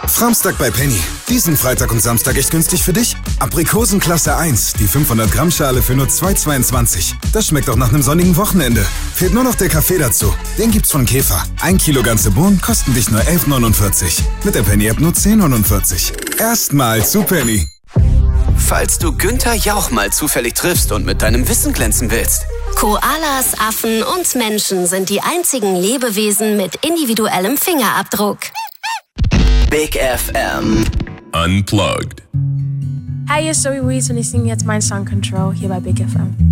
Framstag bei Penny. Diesen Freitag und Samstag echt günstig für dich. Aprikosen Klasse 1, die 500 Gramm Schale für nur 2,22. Das schmeckt auch nach einem sonnigen Wochenende. Fehlt nur noch der Kaffee dazu. Den gibt's von Käfer. 1 Kilo ganze Bohnen kosten dich nur 11,49. Mit der Penny-App nur 10,49. Erstmal zu Penny. Falls du Günther Jauch mal zufällig triffst und mit deinem Wissen glänzen willst. Koalas, Affen und Menschen sind die einzigen Lebewesen mit individuellem Fingerabdruck. Big FM. Unplugged. Hi, hier ist Zoe Wees und ich singe jetzt meinen Song Control hier bei Big FM.